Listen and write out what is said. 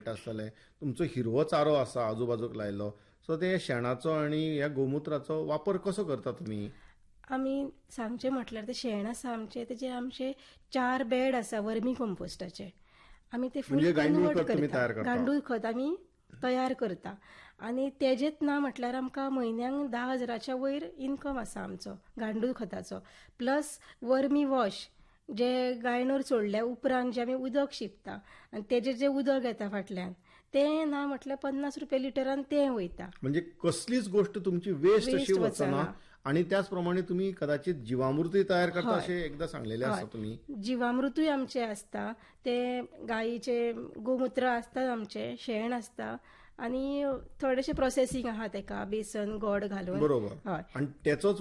आसतले, तुमचो हिरवो चारो आसा आजूबाजूक लायलो, सो ते शेणाचो आणि ह्या गोमुत्राचो वापर कसो करता तुमी? आमी सांगचे म्हटल्यार ते शेण आसा आमचे, तेजे आमचे 4 बेड आसा वर्मी कंपोस्टाचे. आमी ते फूल म्हणजे गांयडूळ कन्वर्ट खत तुम्ही तयार करता, करता? गांडूळ खत आमी तयार करता. आनी तेजेच ना म्हटल्यार आमकां म्हयन्याक 10,000च्या वयर इन्कम आसा आमचो गांडूळ खताचो. प्लस वर्मी वॉश जे गायनोर सोडल्या उपरांत जे आमी उदक शिंपता आनी तेजें जे उदक येता फाटल्यान तें ना म्हटल्यार 50 रुपया लिटरान तें वयता. म्हणजे कसलीच गोष्ट तुमची वेस्ट अशी Waste वचना. वचना. आणि त्याचप्रमाणे तुम्ही कदाचित जीवामृतही तयार करता हय. असे एकदा सांगलेले आसा तुम्ही. जिवामृतूय आमचे आसता, ते गायीचे गोमूत्र आसता, आमचे शेण आसता आनी थोडेशे प्रोसेसींग आहा तेका, बेसन गोड घालून. बरोबर. हय. आणि त्याचोच